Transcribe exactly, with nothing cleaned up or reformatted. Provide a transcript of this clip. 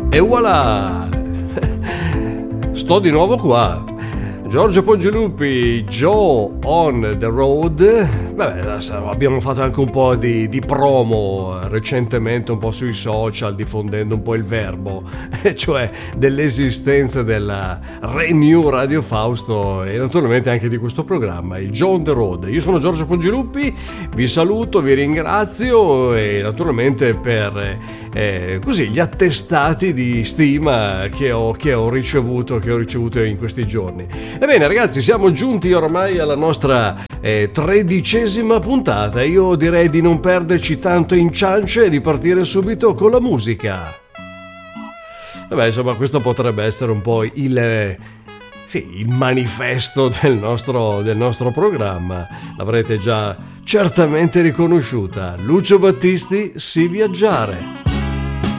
E voilà! Sto di nuovo qua. Giorgio Poggiolupi, Joe on the road. Beh, abbiamo fatto anche un po' di, di promo recentemente, un po' sui social, diffondendo un po' il verbo, cioè dell'esistenza della Renew Radio Fausto e naturalmente anche di questo programma, il Joe on the road. Io sono Giorgio Poggiolupi, vi saluto, vi ringrazio e naturalmente per eh, così gli attestati di stima che ho, che ho ricevuto, che ho ricevuto in questi giorni. Ebbene ragazzi, siamo giunti ormai alla nostra eh, tredicesima puntata. Io direi di non perderci tanto in ciance e di partire subito con la musica. Vabbè, insomma, questo potrebbe essere un po' il, eh, sì, il manifesto del nostro, del nostro programma. L'avrete già certamente riconosciuta. Lucio Battisti, Si viaggiare.